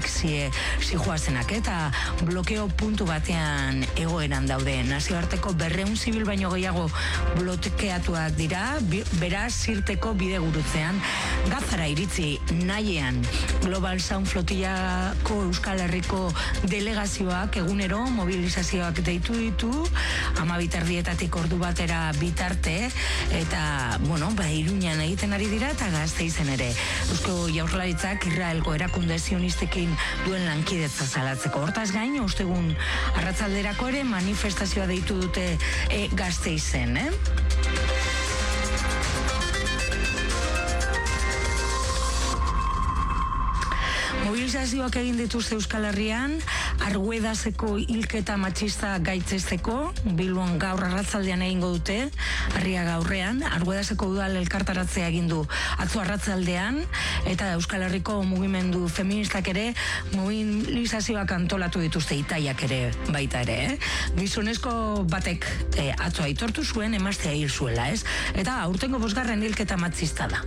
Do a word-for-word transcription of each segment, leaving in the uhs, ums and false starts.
Madriletik zie zijoazenak eta blokeo puntu batean egoeran daude. Nazioarteko berreun zibil baino gehiago blokeatuak dira, beraz Sirteko bide gurutzean. Gazara iritzi nahiean Global Sound Flotillako Euskal Herriko delegazioak egunero mobilizazioak deitu ditu, amabitardietatik ordu batera bitarte, eta, bueno, ba, Iruñan egiten ari dira eta Gasteizen ere. Eusko Jaurlaritzak Israelgo erakunde zionistekin duen lankidetza salatzeko. Hortaz gain, ostegun arratzalderako ere manifestazioa deitu dute e, Gasteizen, eh? Mobilizazioak egin dituzte Euskal Herrian, Arguedaseko hilketa matxista gaitzesteko, Bilbon gaur arratzaldean egingo dute, Harria gaurrean, Arguedaseko udal elkartaratzea egin du atzo arratzaldean, eta Euskal Herriko mugimendu feministak ere mobilizazioak antolatu dituzte, Itaiak ere baita ere, eh? Gizonezko batek eh, atzo aitortu zuen emaztea hil zuela, ez? Eta aurtengo bosgarren hilketa matxista da.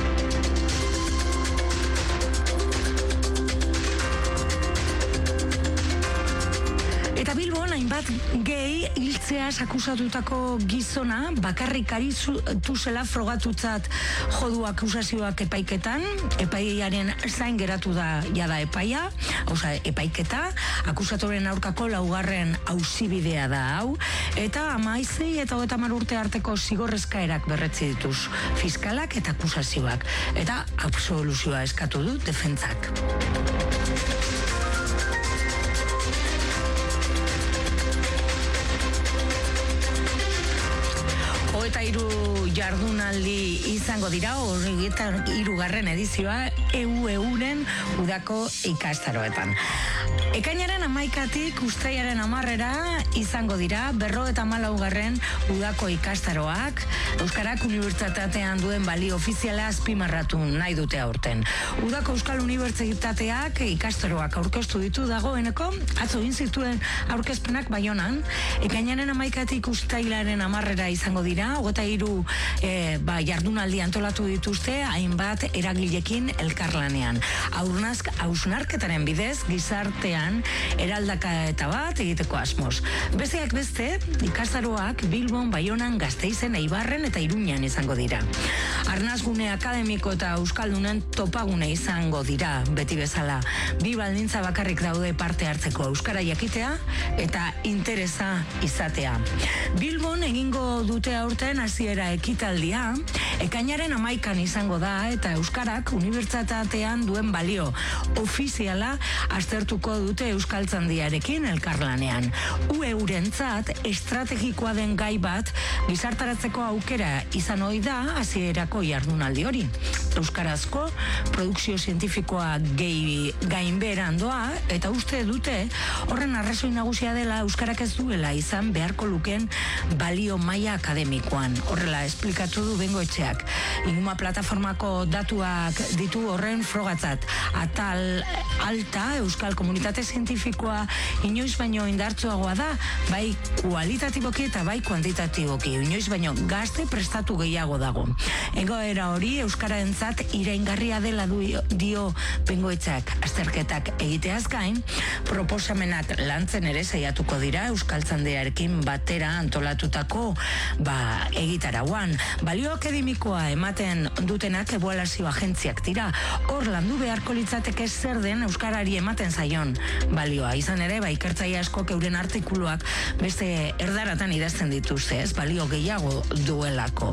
Eta Bilbon, hainbat gehi hiltzeaz akusatutako gizona bakarrik aritu zela frogatutzat jodu akusazioak epaiketan, epaiaren zain geratu da jada epaia, oza, epaiketa, akusatoren aurkako laugarren auzibidea da hau, eta amaizei eta hogeta hamar urte arteko zigorrezkaerak berretzi dituz fiskalak eta akusazioak, eta absoluzioa eskatu du defentsak. Eta hiru jardunaldi izango dira, horregieta hirugarren edizioa E U euren udako ikastaroetan. Ekainaren hamaikatik uztailaren hamarrera izango dira berro eta hamalaugarren udako ikastaroak, Euskarak unibertsitatean duen balio ofiziala azpimarratu nahi dute aurten. Udako Euskal Unibertsitateak ikastaroak aurkeztu ditu dagoeneko, atzo egin zituen aurkezpenak Baionan, ekainaren hamaikatik uztailaren hamarrera izango dira, hogeta hiru e, ba, jardunaldi antolatu dituzte hainbat eragilekin elkarlanean. Aurnazk hausnarketaren bidez gizartean eraldaka eta bat egiteko asmoz. Besteak beste, ikastaroak Bilbon, Baionan, Gasteizen, Eibarren eta Iruñan izango dira. Arnazgune akademiko eta euskaldunen topagune izango dira, beti bezala. Bi baldintza bakarrik daude parte hartzeko, euskara jakitea eta interesa izatea. Bilbon egingo dute aurten hasiera ekitaldia, ekainaren hamaikan izango da eta euskarak unibertsitatean duen balio ofiziala aztertuko dute euskaltzandiarekin elkarlanean. U eurentzat estrategikoa den gai bat gizartaratzeko aukera izan ohi da hasierako jardunaldi hori. Euskarazko produkzio zientifikoa gehi gainbeheran doa eta uste dute horren arrazoi nagusia dela euskarak ez duela izan beharko luken balio maila akademikoan. Horrela esplikatu du Bengoetxeak. Inguma plataformako datuak ditu horren frogatzat. Atal alta euskal komunitate zientifikoa inoiz baino indartsuagoa da, bai kualitatiboki eta bai kuantitatiboki. Inoiz baino gazte prestatu gehiago dago. Egoera hori euskararentzat iraingarria dela du dio Bengoetxeak. Azterketak egiteaz gain, proposamenak lantzen ere saiatuko dira euskaltzandearekin batera antolatutako ba, egitarauan. Balio akademikoa ematen dutenak ebaluazio agentziak dira. Hor landu beharko litzateke zer den euskarari ematen zaion balioa. Izan ere, ba, ikertzaile askok euren artikuluak beste erdaratan idazten dituzte, ez, balio gehiago duelako.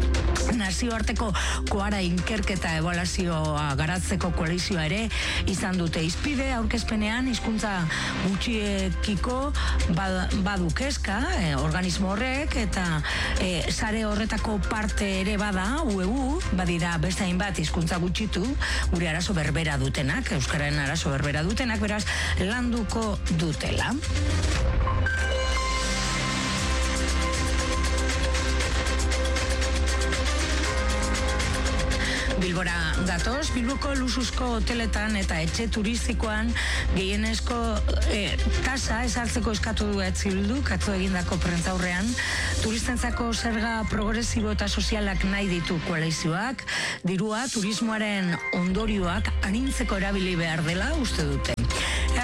Nazioarteko koara inkerketa ebaluazioa garatzeko koalizioa ere izan dute izpide aurkezpenean hizkuntza gutxiekiko badu kezka e, organismo horrek eta e, sare horretako parte ere bada U E U, badira beste hainbat hizkuntza gutxitu gure arazo berbera dutenak, euskararen arazo berbera dutenak, beraz landuko dutela. Bilbora gatoz, Bilboko luxuzko hoteletan eta etxe turistikoan gehienezko e, tasa ezartzeko eskatu du Bildu, atzo egindako prentzaurrean. Turistentzako zerga progresibo eta sozialak nahi ditu koalizioak, dirua turismoaren ondorioak arintzeko erabili behar dela uste dute.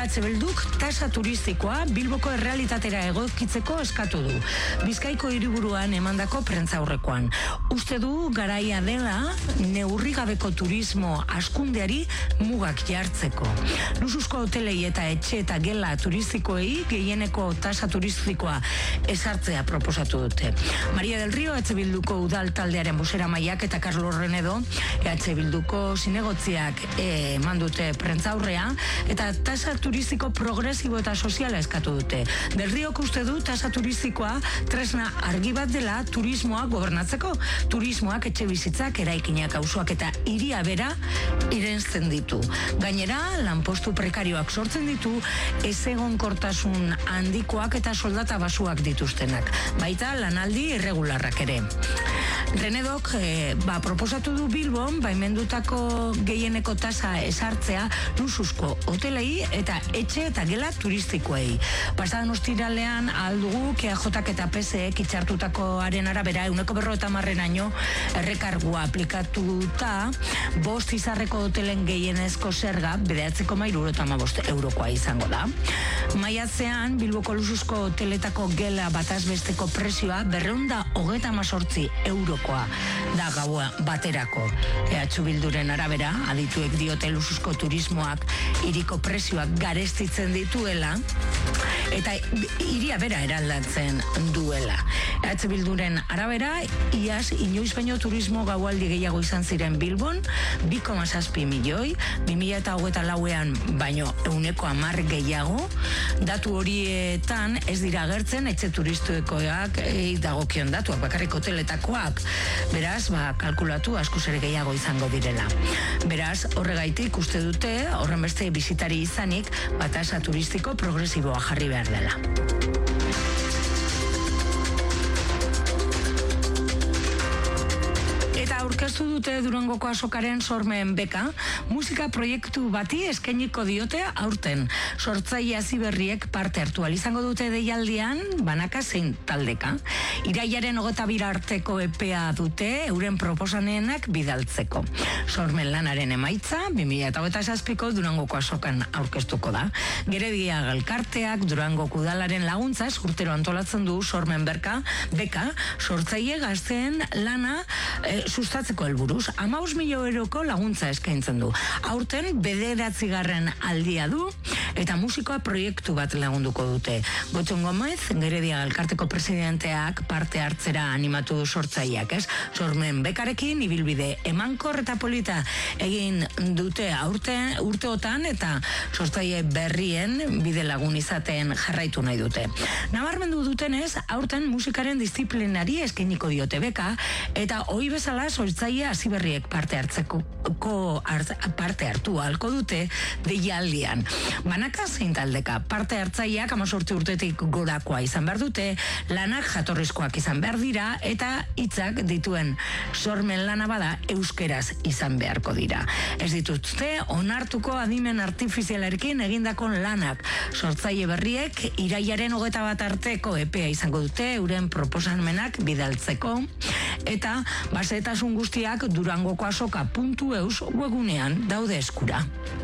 Eta Atzebelduk tasa turistikoa Bilboko errealitatera egokitzeko eskatu du. Bizkaiko hiriburuan emandako prentzaurrekoan. Uste du garaia dela neurrigabeko turismo askundeari mugak jartzeko. Luxuzko hotelei eta etxe eta gela turistikoei gehieneko tasa turistikoa esartzea proposatu dute. Maria del Rio E H Bilduko udal taldearen bozeramaileak eta Carlos Renedo E H Bilduko zinegotziak eman dute prentzaurrea eta tasa turistiko progresibo eta soziala eskatu dute. Del Riok uste du tasa turistikoa tresna argi bat dela turismoa gobernatzeko. Turismoak etxe bizitzak, eraikinak, auzoak eta hiria bera irenzten ditu. Gainera, lanpostu prekarioak sortzen ditu, ezegonkortasun handikoak eta soldata basuak dituztenak. Baita lanaldi irregularrak ere. Renedok eh, ba, proposatu du Bilbon baimendutako gehieneko tasa esartzea luxuzko hotelei eta etxe eta gela turistikoei. Pasadan ostiralean aldugu K J eta P S ek itxartutakoaren arabera euneko berrogeita hamarrenaino errekargua aplikatuta bost izarreko hotelen gehienezko zerga bederatzi koma hirurogeita hamabost eurokoa izango da. Maiatzean Bilboko luxuzko hoteletako gela batazbesteko prezioa berrehun eta hogeita hemezortzi eurokoa da gaua baterako. E H Bilduren arabera, adituek diote luxuzko turismoak hiriko prezioak garestitzen dituela eta hiria bera eraldatzen duela. E H Bilduren arabera, iaz inoiz baino turismo gaualdi gehiago izan ziren Bilbon, bi koma zazpi milioi, bi mila hogeita lauean baino ehuneko hamar gehiago, datu horietan ez dira agertzen etxe turistikoak e, dagokion datuak, bakarrik hoteletakoak. Beraz, ba, kalkulatu askoz ere gehiago izango direla. Beraz, horregaitik uste dute, horren beste bisitari izanik, batasa turistiko progresiboa jarri behar dela. Aurkeztu dute Durangoko azokaren sormeen beka, musika proiektu bati eskainiko diote aurten. Sortzaile hasiberriek parte hartu ahal izango dute deialdian, banaka zein taldeka. Irailaren hogeita bir arteko epea dute euren proposanenak bidaltzeko. Sormen lanaren emaitza, bi mila hogeita zazpiko Durangoko azokan aurkeztuko da. Geredia elkarteak Durangoko udalaren laguntzaz urtero antolatzen du sormen berka, beka, sortzaile gazteen lana e, sustatzeko helburuz, hamabost milioi euroko laguntza eskaintzen du. Aurten bederatzigarren aldia du eta musikoa proiektu bat lagunduko dute. Gotxon Gomez, Geredia elkarteko presidenteak parte hartzera animatu du sortzaileak, ez? Sormen bekarekin ibilbide emankor eta polita egin dute aurten urteotan eta sortzaile berrien bide lagun izaten jarraitu nahi dute. Nabarmendu dutenez, aurten musikaren disiplinari eskainiko diote beka eta ohi bezala sortzaile hasiberriek parte hartzeko hart, parte hartu ahalko dute deialdian. Banaka zein taldeka parte hartzaileak hemezortzi urtetik gorakoa izan behar dute, lanak jatorrizkoak izan behar dira eta hitzak dituen sormen lana bada euskeraz izan beharko dira. Ez dituzte onartuko adimen artifizialarekin egindako lanak. Sortzaile berriek irailaren hogeita bat arteko epea izango dute euren proposamenak bidaltzeko eta basetasun guztiak durangoko azoka puntu eus webunean daude eskura.